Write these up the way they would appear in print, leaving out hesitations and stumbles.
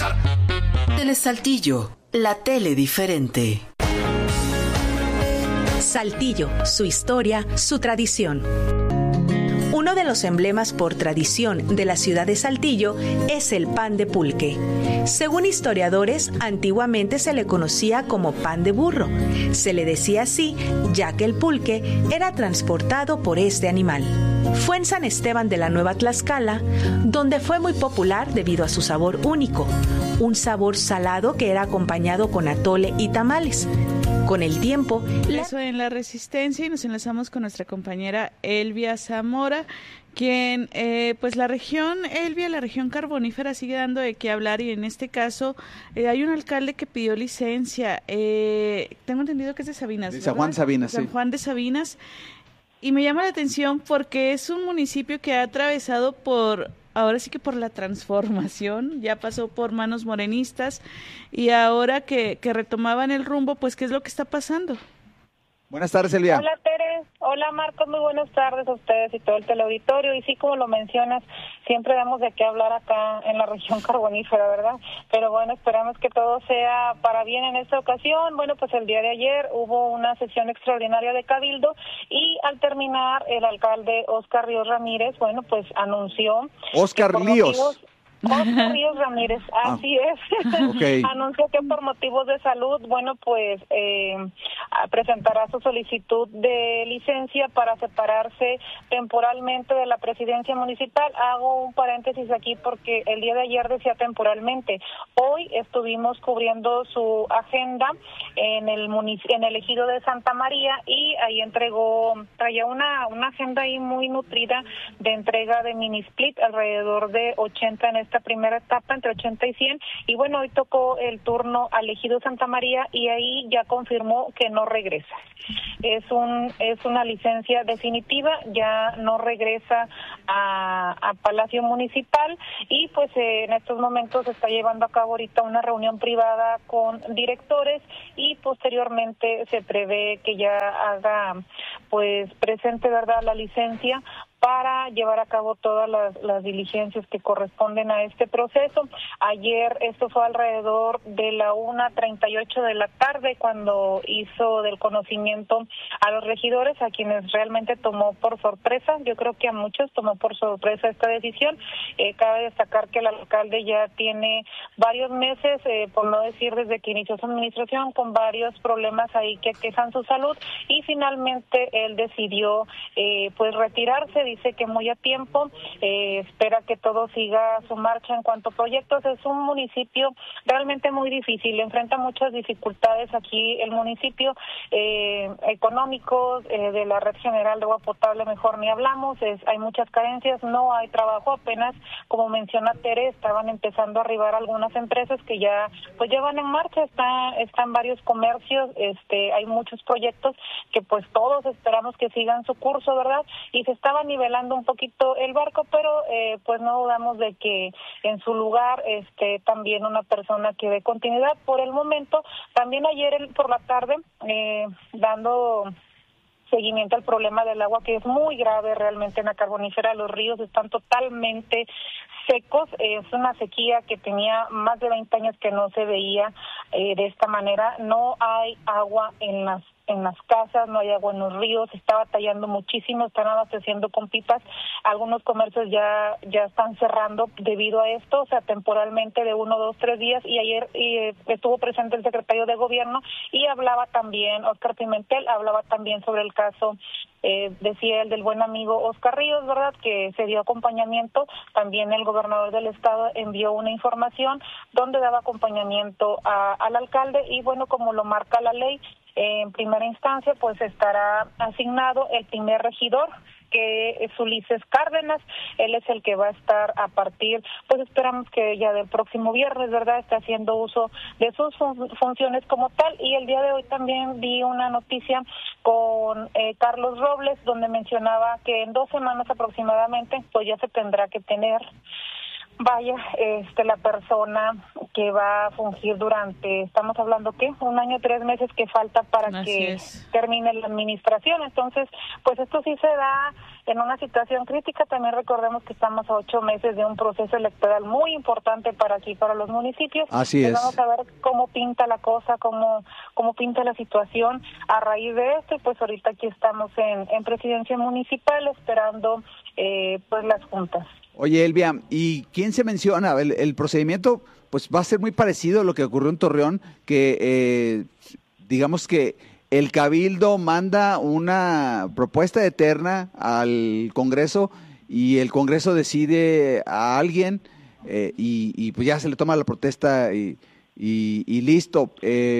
Tele Saltillo, la tele diferente. Saltillo, su historia, su tradición. Uno de los emblemas por tradición de la ciudad de Saltillo es el pan de pulque. Según historiadores, antiguamente se le conocía como pan de burro. Se le decía así, ya que el pulque era transportado por este animal. Fue en San Esteban de la Nueva Tlaxcala, donde fue muy popular debido a su sabor único, un sabor salado que era acompañado con atole y tamales. Con el tiempo... Eso en La Resistencia, y nos enlazamos con nuestra compañera Elvia Zamora, quien, pues la región carbonífera sigue dando de qué hablar, y en este caso hay un alcalde que pidió licencia, tengo entendido que es de Sabinas, de San Juan Sabinas, San Juan de Sabinas, y me llama la atención porque es un municipio que ha atravesado ahora sí que por la transformación, ya pasó por manos morenistas, y ahora que retomaban el rumbo, pues ¿qué es lo que está pasando? Buenas tardes, Elvia. Hola, Tere. Hola, Marcos. Muy buenas tardes a ustedes y todo el teleauditorio. Y sí, como lo mencionas, siempre damos de qué hablar acá en la región carbonífera, ¿verdad? Pero bueno, esperamos que todo sea para bien en esta ocasión. Bueno, pues el día de ayer hubo una sesión extraordinaria de Cabildo, y al terminar, el alcalde Óscar Ríos Ramírez, bueno, pues anunció... Óscar Ríos. Óscar Ríos Ramírez, así es. Okay. Anunció que por motivos de salud, bueno, pues presentará su solicitud de licencia para separarse temporalmente de la presidencia municipal. Hago un paréntesis aquí porque el día de ayer decía temporalmente. Hoy estuvimos cubriendo su agenda en el ejido de Santa María, y ahí traía una agenda ahí muy nutrida de entrega de mini split, alrededor de 80 en esta primera etapa, entre 80 y 100, y bueno, hoy tocó el turno al ejido Santa María, y ahí ya confirmó que no regresa. Es una licencia definitiva, ya no regresa a Palacio Municipal, y pues en estos momentos se está llevando a cabo ahorita una reunión privada con directores, y posteriormente se prevé que ya haga pues presente, ¿verdad?, la licencia para llevar a cabo todas las diligencias que corresponden a este proceso. Ayer esto fue alrededor de la 1:38 de la tarde cuando hizo del conocimiento a los regidores, a quienes realmente tomó por sorpresa. Yo creo que a muchos tomó por sorpresa esta decisión. Cabe destacar que el alcalde ya tiene varios meses, por no decir desde que inició su administración, con varios problemas ahí que aquejan su salud, y finalmente él decidió pues retirarse. Dice que muy a tiempo, espera que todo siga su marcha en cuanto a proyectos. Es un municipio realmente muy difícil, enfrenta muchas dificultades aquí el municipio, económicos, de la red general de agua potable mejor ni hablamos, hay muchas carencias, no hay trabajo, apenas, como menciona Tere, estaban empezando a arribar algunas empresas que ya pues ya van en marcha, están varios comercios, hay muchos proyectos que pues todos esperamos que sigan su curso, ¿verdad? Y se estaban nivelando un poquito el barco, pero pues no dudamos de que en su lugar también una persona que dé continuidad. Por el momento, también ayer por la tarde, dando seguimiento al problema del agua, que es muy grave realmente en la carbonífera, los ríos están totalmente secos, es una sequía que tenía más de 20 años que no se veía de esta manera, no hay agua en las casas, no hay agua en los ríos, se está batallando muchísimo, están abasteciendo con pipas, algunos comercios ya están cerrando debido a esto, o sea, temporalmente de 1, 2, 3 días, y ayer estuvo presente el secretario de Gobierno y hablaba también, Óscar Pimentel, hablaba también sobre el caso, decía él, del buen amigo Óscar Ríos, ¿verdad?, que se dio acompañamiento, también el gobernador del estado envió una información donde daba acompañamiento al alcalde, y bueno, como lo marca la ley, en primera instancia pues estará asignado el primer regidor, que es Ulises Cárdenas. Él es el que va a estar a partir, pues esperamos que ya del próximo viernes, ¿verdad?, está haciendo uso de sus funciones como tal. Y el día de hoy también vi una noticia con Carlos Robles, donde mencionaba que en 2 semanas aproximadamente pues ya se tendrá que tener vaya, la persona que va a fungir durante, estamos hablando, ¿qué? 1 año, 3 meses que falta para que termine la administración. Entonces, pues esto sí se da en una situación crítica. También recordemos que estamos a 8 meses de un proceso electoral muy importante para aquí, para los municipios. Así es. Vamos a ver cómo pinta la cosa, cómo pinta la situación a raíz de esto. Y pues ahorita aquí estamos en presidencia municipal esperando pues las juntas. Oye, Elvia, ¿y quién se menciona? El procedimiento pues va a ser muy parecido a lo que ocurrió en Torreón, que digamos que el Cabildo manda una propuesta de terna al Congreso y el Congreso decide a alguien y pues ya se le toma la protesta y listo.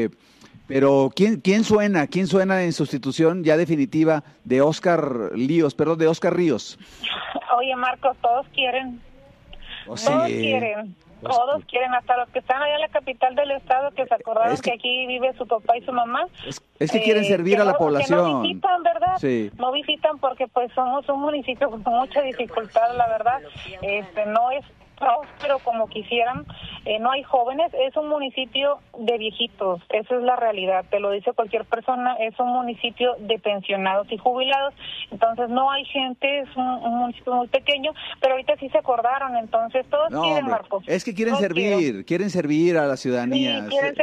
Pero ¿quién suena en sustitución ya definitiva de Óscar Ríos? Oye, Marcos, todos quieren. Sí. Todos quieren, hasta los que están allá en la capital del estado, que se acordaron que aquí vive su papá y su mamá. Es que quieren servir a la población. Que no visitan, ¿verdad? Sí. No visitan porque pues somos un municipio con mucha dificultad, la verdad. No es próspero como quisieran, no hay jóvenes, es un municipio de viejitos, esa es la realidad, te lo dice cualquier persona, es un municipio de pensionados y jubilados, entonces no hay gente, es un municipio muy pequeño, pero ahorita sí se acordaron, entonces todos quieren, Marcos. Es que quieren servir a la ciudadanía. Sí, quieren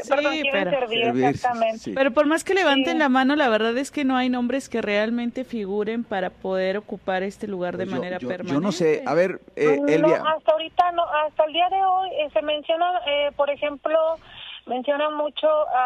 servir, exactamente. Sí. Pero por más que levanten la mano, la verdad es que no hay nombres que realmente figuren para poder ocupar este lugar de manera permanente. Yo no sé, a ver, Elvia. Hasta ahorita no, hasta el día de hoy se menciona, por ejemplo, menciona mucho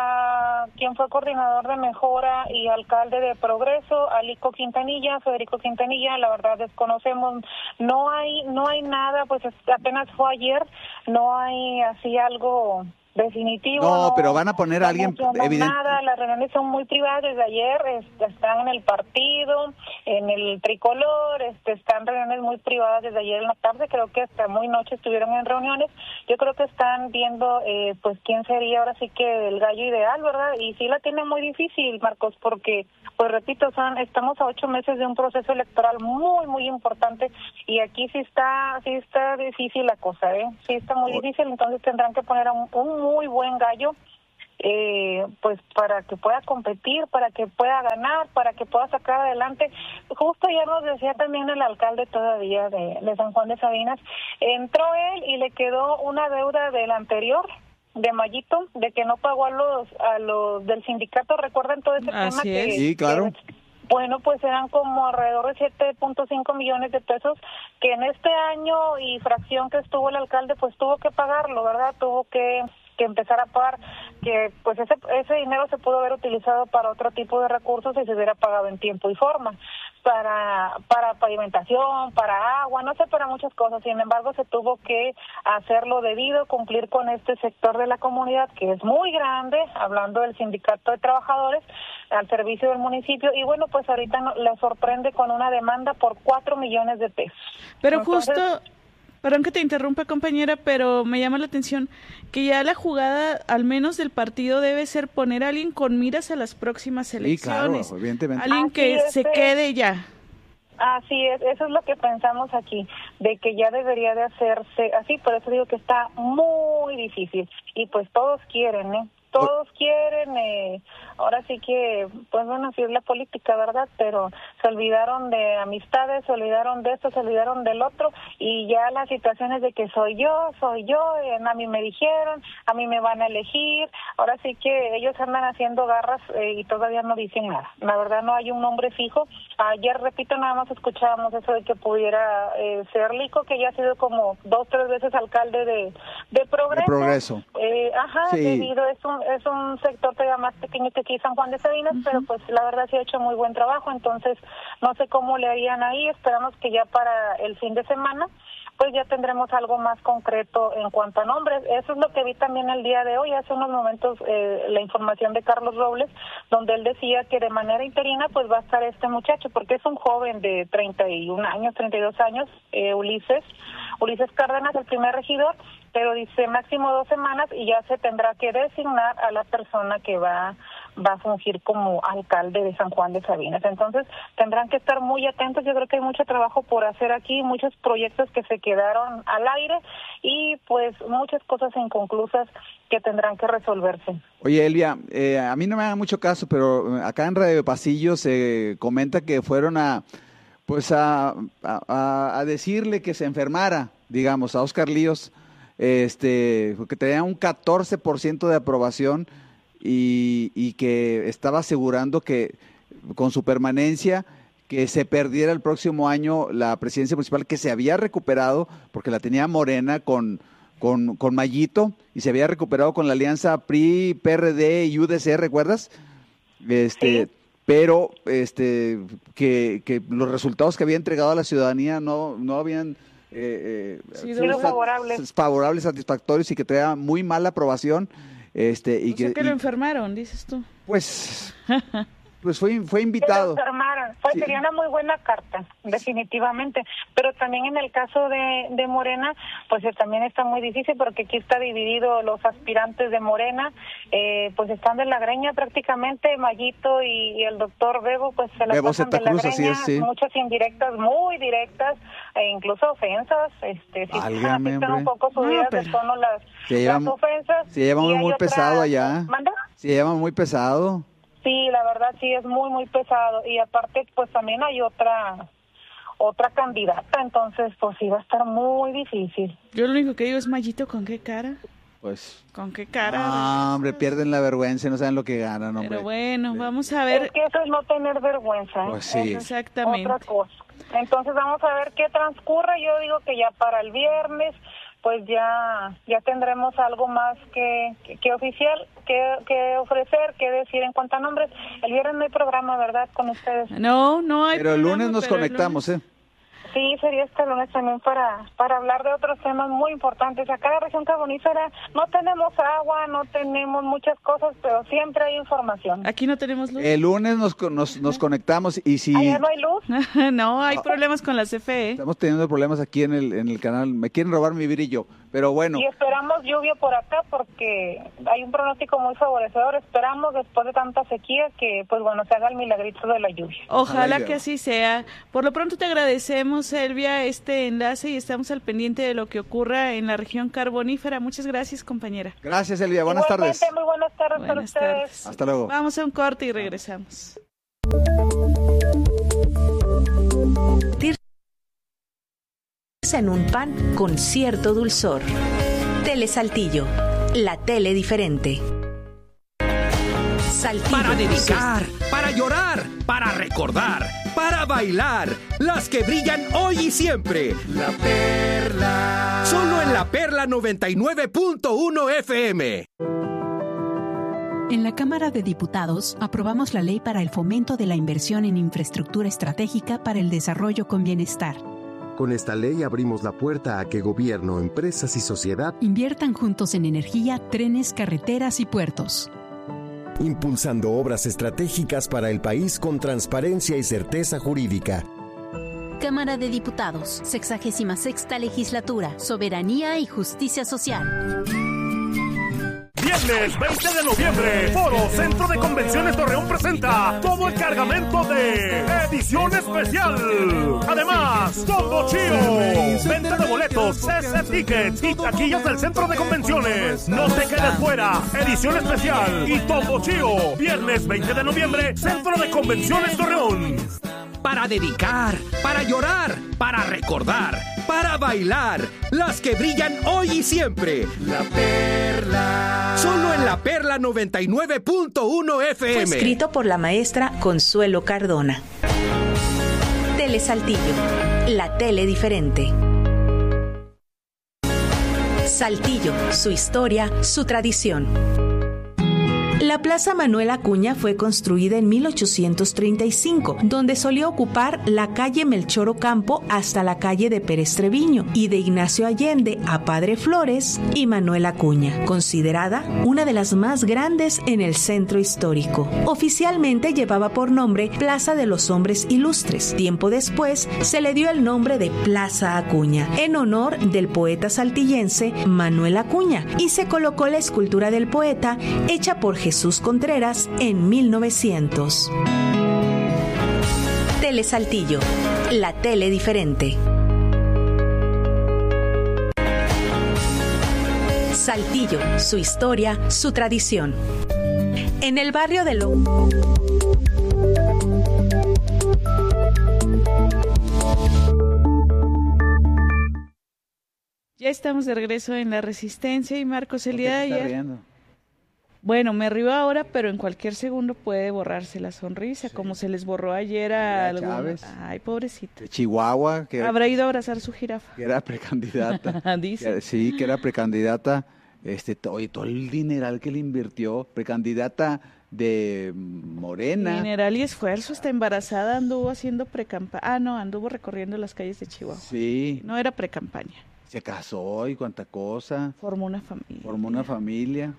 a quien fue coordinador de Mejora y alcalde de Progreso, Federico Quintanilla, la verdad desconocemos, no hay nada, pues apenas fue ayer, no hay así algo definitivo. No, pero van a poner a alguien evidente. Nada, las reuniones son muy privadas desde ayer, están en el partido, en el tricolor, están reuniones muy privadas desde ayer en la tarde, creo que hasta muy noche estuvieron en reuniones. Yo creo que están viendo pues quién sería ahora sí que el gallo ideal, ¿verdad? Y sí la tiene muy difícil, Marcos, porque pues repito, estamos a 8 meses de un proceso electoral muy, muy importante y aquí sí está difícil la cosa, sí está muy difícil, entonces tendrán que poner a un muy buen gallo, pues para que pueda competir, para que pueda ganar, para que pueda sacar adelante. Justo ya nos decía también el alcalde todavía de San Juan de Sabinas, entró él y le quedó una deuda del anterior, de Mayito, de que no pagó a los del sindicato. ¿Recuerdan todo ese tema? Sí, claro. Bueno, pues eran como alrededor de 7.5 millones de pesos que en este año y fracción que estuvo el alcalde, pues tuvo que pagarlo, ¿verdad? Tuvo que empezar a pagar, que pues ese dinero se pudo haber utilizado para otro tipo de recursos y se hubiera pagado en tiempo y forma, para pavimentación, para agua, no sé, para muchas cosas. Sin embargo, se tuvo que hacerlo debido, cumplir con este sector de la comunidad que es muy grande, hablando del sindicato de trabajadores, al servicio del municipio, y bueno, pues ahorita le sorprende con una demanda por 4 millones de pesos. Pero entonces, justo... Perdón que te interrumpa, compañera, pero me llama la atención que ya la jugada, al menos del partido, debe ser poner a alguien con miras a las próximas elecciones. Sí, claro, evidentemente. Alguien que se quede ya. Así es, eso es lo que pensamos aquí, de que ya debería de hacerse así, por eso digo que está muy difícil. Y pues todos quieren, todos quieren, ahora sí que, pues bueno, así es la política, ¿verdad? Pero se olvidaron de amistades, se olvidaron de esto, se olvidaron del otro, y ya las situaciones de que soy yo, a mí me dijeron, a mí me van a elegir, ahora sí que ellos andan haciendo garras y todavía no dicen nada. La verdad no hay un nombre fijo. Ayer, repito, nada más escuchábamos eso de que pudiera ser Lico, que ya ha sido como 2-3 veces alcalde de Progreso. Sí. Debido es un sector todavía más pequeño que aquí San Juan de Sabinas, pero pues la verdad sí ha hecho muy buen trabajo, entonces no sé cómo le harían ahí. Esperamos que ya para el fin de semana pues ya tendremos algo más concreto en cuanto a nombres. Eso es lo que vi también el día de hoy, hace unos momentos, la información de Carlos Robles, donde él decía que de manera interina pues va a estar este muchacho, porque es un joven de 31 años, 32 años, Ulises Cárdenas, el primer regidor, pero dice máximo 2 semanas y ya se tendrá que designar a la persona que va va a fungir como alcalde de San Juan de Sabinas. Entonces tendrán que estar muy atentos. Yo creo que hay mucho trabajo por hacer aquí, muchos proyectos que se quedaron al aire y pues muchas cosas inconclusas que tendrán que resolverse. Oye, Elvia, a mí no me hagan mucho caso, pero acá en Radio Pasillo se comenta que fueron a decirle que se enfermara, digamos, a Óscar Líos, porque tenía un 14% de aprobación y que estaba asegurando que con su permanencia que se perdiera el próximo año la presidencia municipal, que se había recuperado porque la tenía Morena con Mayito, y se había recuperado con la alianza PRI, PRD y UDC, ¿recuerdas? Sí. Pero que los resultados que había entregado a la ciudadanía no habían sido favorables, satisfactorios, y que tenía muy mala aprobación. Que lo enfermaron, dices tú. Pues fue invitado. Pues sería una muy buena carta, definitivamente. Pero también en el caso de Morena, pues también está muy difícil, porque aquí está dividido los aspirantes de Morena, pues están de la greña prácticamente. Mayito y el doctor Bebo, pues se la pasan de la greña, sí. Muchas indirectas, muy directas, e incluso ofensas. Válgame, están un poco subidas de tono las ofensas. Se llevan muy pesado allá. ¿Manda? Se llevan muy pesado. Sí, la verdad sí es muy, muy pesado. Y aparte, pues también hay otra candidata, entonces pues sí va a estar muy difícil. Yo lo único que digo es, Mayito, ¿con qué cara? Pues... ¿Con qué cara? Ah, hombre, pierden la vergüenza y no saben lo que ganan, hombre. Pero bueno, vamos a ver. Es que eso es no tener vergüenza. Pues sí. Exactamente. Otra cosa. Entonces vamos a ver qué transcurre. Yo digo que ya para el viernes pues ya tendremos algo más que oficial, que ofrecer, que decir en cuanto a nombres. El viernes no hay programa, ¿verdad?, con ustedes. No hay pero programa, el lunes nos conectamos, Sí, sería este lunes también para hablar de otros temas muy importantes. Acá en la región carbonífera no tenemos agua, no tenemos muchas cosas, pero siempre hay información. Aquí no tenemos luz. El lunes nos conectamos, y si... ¿Allá no hay luz? No, hay problemas con la CFE. Estamos teniendo problemas aquí en el canal. Me quieren robar mi brillo, pero bueno. Y esperamos lluvia por acá porque hay un pronóstico muy favorecedor. Esperamos, después de tanta sequía, que pues bueno, se haga el milagrito de la lluvia. Ojalá que así sea. Por lo pronto te agradecemos, Elvia, este enlace, y estamos al pendiente de lo que ocurra en la región carbonífera. Muchas gracias, compañera. Gracias, Elvia. Buenas tardes. Muy buenas tardes para ustedes. Hasta luego. Vamos a un corte y regresamos. En un pan con cierto dulzor. Telesaltillo, la tele diferente. Saltillo. Para dedicar, para llorar, para recordar, para bailar, las que brillan hoy y siempre. La Perla. Solo en La Perla 99.1 FM. En la Cámara de Diputados aprobamos la Ley para el Fomento de la Inversión en Infraestructura Estratégica para el Desarrollo con Bienestar. Con esta ley abrimos la puerta a que gobierno, empresas y sociedad inviertan juntos en energía, trenes, carreteras y puertos. Impulsando obras estratégicas para el país con transparencia y certeza jurídica. Cámara de Diputados, 66ª Legislatura, Soberanía y Justicia Social. Viernes 20 de noviembre, Foro Centro de Convenciones Torreón presenta todo el cargamento de edición especial. Además, Tombo Chío, venta de boletos, CC Tickets y taquillas del Centro de Convenciones. No te quedes fuera, edición especial y Tombo Chío, viernes 20 de noviembre, Centro de Convenciones Torreón. Para dedicar, para llorar, para recordar, para bailar, las que brillan hoy y siempre. La Perla. Solo en La Perla 99.1 FM. Fue escrito por la maestra Consuelo Cardona. Telesaltillo, la tele diferente. Saltillo, su historia, su tradición. La Plaza Manuel Acuña fue construida en 1835, donde solía ocupar la calle Melchor Ocampo hasta la calle de Pérez Treviño, y de Ignacio Allende a Padre Flores y Manuel Acuña, considerada una de las más grandes en el centro histórico. Oficialmente llevaba por nombre Plaza de los Hombres Ilustres. Tiempo después se le dio el nombre de Plaza Acuña, en honor del poeta saltillense Manuel Acuña, y se colocó la escultura del poeta hecha por Jesús Jesús Contreras en 1900. Tele Saltillo, la tele diferente. Saltillo, su historia, su tradición. En el barrio de Ya estamos de regreso en La Resistencia y Marcos, el día de ayer. Bueno, me río ahora, pero en cualquier segundo puede borrarse la sonrisa, como se les borró ayer a algunos. Ay, pobrecita. De Chihuahua. Habrá ido a abrazar su jirafa. Que era precandidata. Dice. Sí, que era precandidata. Oye, todo el dineral que le invirtió, precandidata de Morena. Dineral y esfuerzo, hasta embarazada anduvo haciendo precampaña. No, anduvo recorriendo las calles de Chihuahua. Sí. No era precampaña. Se casó y cuánta cosa. Formó una familia.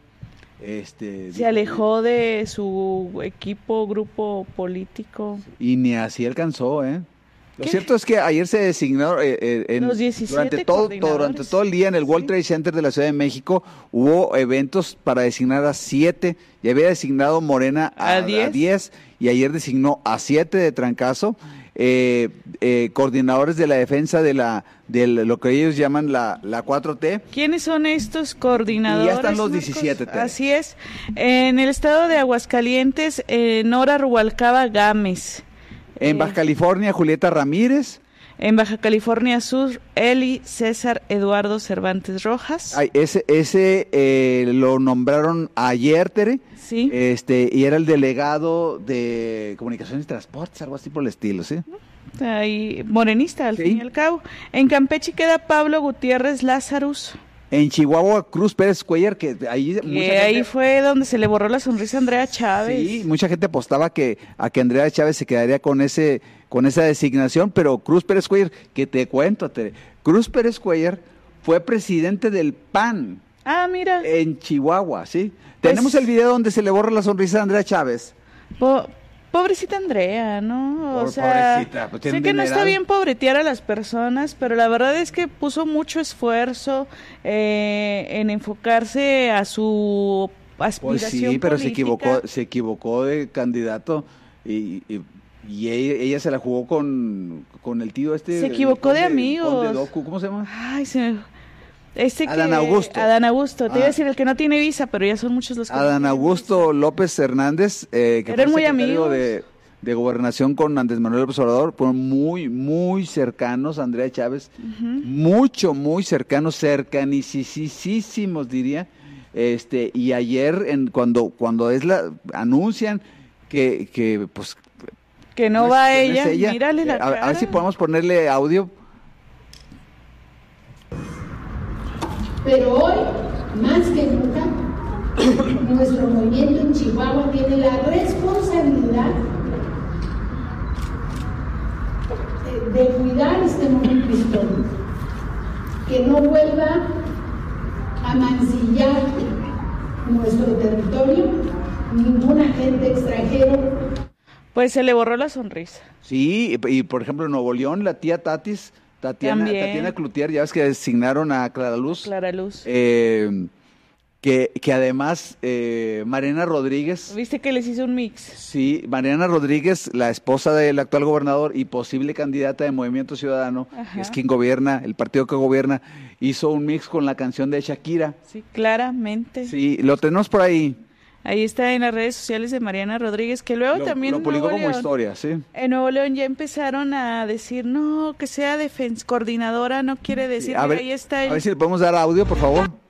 Se alejó de su grupo político. Y ni así alcanzó, ¿eh? Lo cierto es que ayer se designó los 17 durante todo el día en el World Trade Center de la Ciudad de México hubo eventos para designar a 7. Ya había designado Morena a 10 y ayer designó a 7 de trancazo. Coordinadores de la defensa de lo que ellos llaman la 4T. ¿Quiénes son estos coordinadores? Y ya están los 17. Así es. En el estado de Aguascalientes, Nora Rubalcaba Gámez. En Baja California, Julieta Ramírez. En Baja California Sur, Eli César Eduardo Cervantes Rojas. Ay, ese lo nombraron ayer, Tere. Sí. Y era el delegado de Comunicaciones y Transportes, algo así por el estilo, ¿sí? Ahí, morenista, al fin y al cabo. En Campeche queda Pablo Gutiérrez Lázarus. En Chihuahua, Cruz Pérez Cuellar, que ahí ahí fue donde se le borró la sonrisa a Andrea Chávez. Sí, mucha gente apostaba a que Andrea Chávez se quedaría con esa designación, pero Cruz Pérez Cuellar, que te cuento, Cruz Pérez Cuellar fue presidente del PAN. Ah, mira. En Chihuahua, ¿sí? Tenemos el video donde se le borra la sonrisa a Andrea Chávez. Pobrecita Andrea, ¿no? Pobrecita, pues sé que no está bien pobretear a las personas, pero la verdad es que puso mucho esfuerzo en enfocarse a su aspiración pero política. se equivocó de candidato y ella se la jugó con el tío Se equivocó de amigos. ¿Cómo se llama? Ay, Adán Augusto. Adán Augusto, te iba a decir el que no tiene visa, pero ya son muchos los que Adán Augusto López Hernández, que eran fue muy secretario amigos de Gobernación con Andrés Manuel López Obrador, fueron muy, muy cercanos a Andrea Chávez, muy cercanos, cercanísimos diría, y ayer cuando anuncian que pues que no va ella, mírale la cara. A ver si podemos ponerle audio. Pero hoy, más que nunca, nuestro movimiento en Chihuahua tiene la responsabilidad de cuidar este momento histórico, que no vuelva a mancillar nuestro territorio ningún agente extranjero. Pues se le borró la sonrisa. Sí, y por ejemplo en Nuevo León, la tía Tatiana Cloutier, ya ves que designaron a Clara Luz. Que además Mariana Rodríguez. ¿Viste que les hizo un mix? Sí, Mariana Rodríguez, la esposa del actual gobernador y posible candidata de Movimiento Ciudadano, que es quien gobierna, el partido que gobierna, hizo un mix con la canción de Shakira. Sí, claramente. Sí, lo tenemos por ahí. Ahí está en las redes sociales de Mariana Rodríguez, que luego también lo publicó como historia, sí. En Nuevo León ya empezaron a decir, no, que sea coordinadora no quiere decir, a ver, ahí está. A ver si le podemos dar audio, por favor.